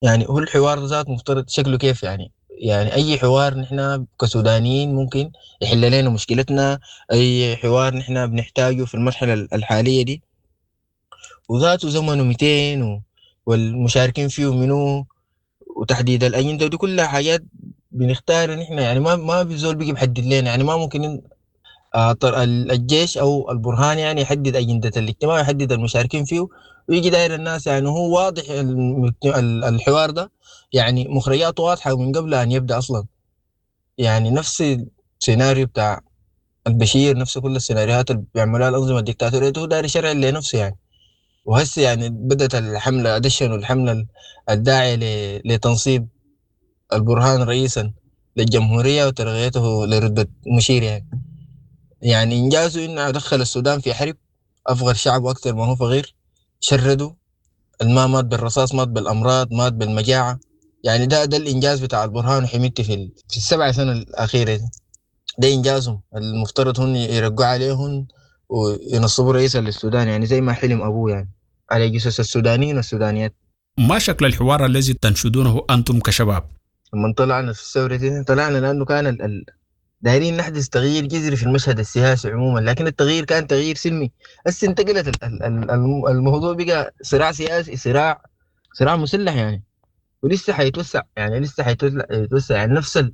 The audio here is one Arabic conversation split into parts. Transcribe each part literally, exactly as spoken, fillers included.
يعني هو الحوار ذات مفترض شكله كيف يعني؟ يعني أي حوار نحن كسودانيين ممكن يحل لنا مشكلتنا، أي حوار نحن بنحتاجه في المرحلة الحالية دي، وذاته زمنه مئتين و... والمشاركين فيه منو، وتحديد الأجندة، ودي كلها حاجات بنختار نحن. يعني ما ما في زول بيجي بيحدد لنا، يعني ما ممكن آه، طر- ال- الجيش او البرهان يعني يحدد اجنده الاجتماع، يحدد المشاركين فيه، ويجي داير الناس. يعني هو واضح المجت- ال- الحوار ده يعني مخرجاته واضحه من قبل ان يبدا اصلا. يعني نفس السيناريو بتاع البشير، نفس كل السيناريوهات اللي بيعملوها الانظمه الدكتاتوريه، هو داير يشرع لنفسه يعني. وهسه يعني بدات الحمله، دشنوا الحمله الداعيه ل- لتنصيب البرهان رئيسا للجمهوريه وترقيته لرتبه مشير يعني. يعني إنجازه إنه دخل السودان في حرب، أفقر شعب أكثر ما هو فقير، شردوا، الماء مات بالرصاص، مات بالأمراض، مات بالمجاعة. يعني ده ده الإنجاز بتاع البرهان وحميدتي في ال... في السبع سنة الأخيرة دي. ده إنجازهم المفترض هن يرجعوا عليهم وينصبوا رئيسا للسودان، يعني زي ما حلم أبوه يعني، على جثث السودانيين والسودانيات. ما شكل الحوار الذي تنشدونه أنتم كشباب؟ لما طلعنا في الثورة دي طلعنا لأنه كان ال... ال... دايرين نحدث تغيير جذري في المشهد السياسي عموما، لكن التغيير كان تغيير سلمي. هسه انتقلت ال- ال- ال- الم- الموضوع بقى صراع سياسي، صراع صراع مسلح يعني. ولسه حيتوسع، يعني لسه حيتوسع يتوسع. يعني نفس ال-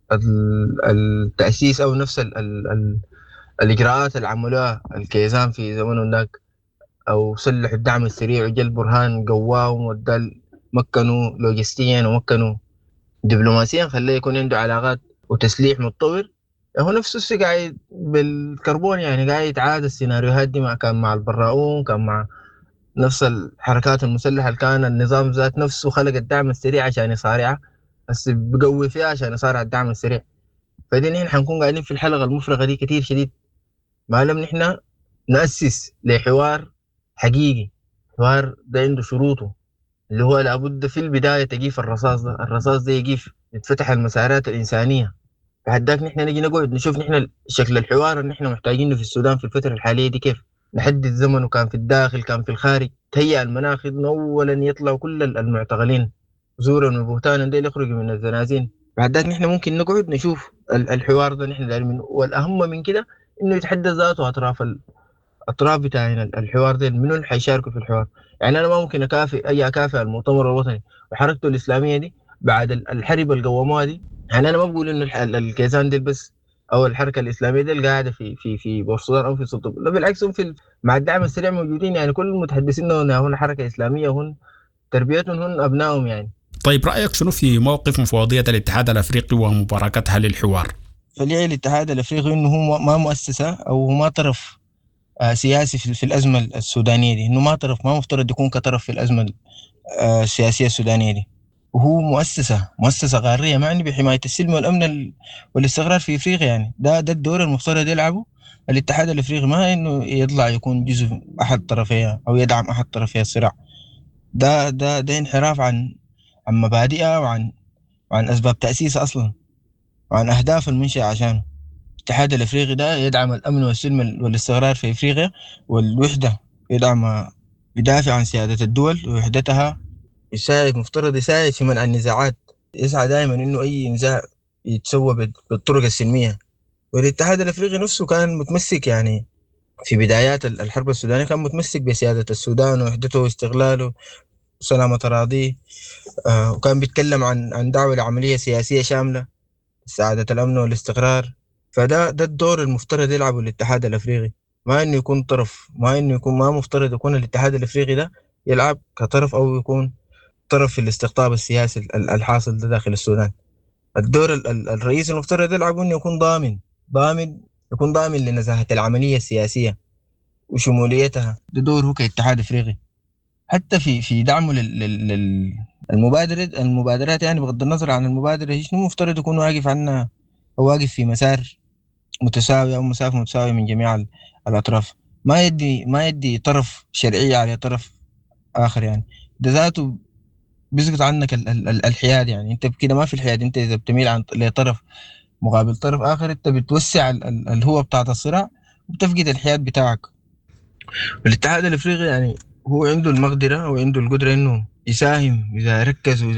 ال- التأسيس أو نفس ال ال ال الإجراءات اللي عملوها الكيزان في زمنهم ذاك، أو سلح الدعم السريع وجل برهان قواهم ودال، مكنوا لوجستيا ومكنوا دبلوماسيا، خليه يكون عنده علاقات وتسليح متطور. هو نفسه السي قاعد بالكربون، يعني قاعد يتعاد السيناريوهات دي، مع كان مع البراؤون، كان مع نفس الحركات المسلحة اللي كان النظام ذات نفسه خلق الدعم السريع عشان يصارعها، بس بقوي فيها عشان يصارع الدعم السريع. فدي نحن حنكون قاعدين في الحلقة المفرغة دي كتير شديد، ما لم نحن نأسس لحوار حقيقي. حوار ده عنده شروطه، اللي هو لابد في البداية تجيف الرصاص ده، الرصاص ده يجيف، يتفتح المسارات الإنسانية. بعداك نحن نجي نقعد نشوف نحن شكل الحوار اللي نحن محتاجينه في السودان في الفترة الحالية دي كيف. نحدد زمنه، كان في الداخل كان في الخارج، تهيأ المناخ إنه أولا يطلعوا كل المعتقلين زورا وبهتانا ديل يخرجوا من الزنازين. بعدك نحن ممكن نقعد نشوف ال- الحوار ده نحن دايرين منه، والأهم من كده إنه يتحدى ذاته أطراف الاطراف بتاعين الحوار دي، منو اللي حيشاركوا في الحوار. يعني انا ما ممكن اكافئ اي اكافئ المؤتمر الوطني وحركته الاسلاميه دي بعد ال- الحرب اللي قوموها دي. يعني انا ما بقول انه الح- ال- الكيسان دي بس، او الحركه الاسلاميه دي اللي قاعده في في في بورسودان او في سلطه، لا بالعكس، هم في ال- مع الدعم السريع موجودين. يعني كل المتحدثين هنا هنا حركه اسلاميه، هن تربيتهم هن ابنائهم يعني. طيب رأيك شنو في موقف مفوضية الاتحاد الأفريقي ومباركتها للحوار؟ فليه الاتحاد الافريقي انه هو ما مؤسسه او هو ما طرف آه، سياسي في في الازمه السودانيه دي، انه ما طرف، ما مفترض يكون كطرف في الازمه آه، السياسية السودانية دي. وهو مؤسسة مؤسسة قارية معني بحماية السلم والأمن ال- والاستقرار في إفريقيا. يعني ده ده الدور المفترض يلعبه الاتحاد الإفريقي، ما إنه يطلع يكون جزء أحد طرفيها أو يدعم أحد طرفي الصراع. ده ده ده انحراف عن عن مبادئها، وعن وعن أسباب تأسيسها أصلا، وعن أهداف المنشأ عشانه. الاتحاد الإفريقي ده يدعم الأمن والسلم والاستقرار في إفريقيا والوحدة، يدعم، يدافع عن سيادة الدول ووحدتها، يساعد، مفترض يساعد في منع النزاعات، يسعى دائما انه اي نزاع يتسوى بال- بالطرق السلميه. والاتحاد الافريقي نفسه كان متمسك يعني في بدايات ال- الحرب السودانيه، كان متمسك بسياده السودان ووحدته واستقلاله وسلامه اراضيه. آه وكان بيتكلم عن عن دعوه لعمليه سياسيه شامله سعاده الامن والاستقرار. فده ده الدور المفترض يلعبه الاتحاد الافريقي، ما انه يكون طرف، ما انه يكون، ما مفترض يكون الاتحاد الافريقي ده يلعب كطرف او يكون طرف في الاستقطاب السياسي ال- الحاصل ده داخل السودان. الدور ال- ال- الرئيس المفترض يلعبه انه يكون ضامن، ضامن يكون ضامن لنزاهة العملية السياسية وشموليتها. ده دوره كاتحاد افريقي. حتى في في دعمه لل لل- لل- المبادرة المبادرات، يعني بغض النظر عن المبادرة هي شنو، مفترض يكون واقف عنها، أو واقف في مسار متساوي أو مسافة متساوية من جميع ال- الأطراف. ما يدي ما يدي طرف شرعية على طرف آخر يعني. ده ذاته بيسقط عنك ال ال ال الحياد. يعني انت كده ما في الحياد، انت اذا بتميل عن لطرف مقابل طرف اخر، انت بتوسع ال ال الهوة بتاعت الصراع، وبتفقد الحياد بتاعك. والاتحاد الافريقي يعني هو عنده المقدرة وعنده القدرة انه يساهم اذا ركز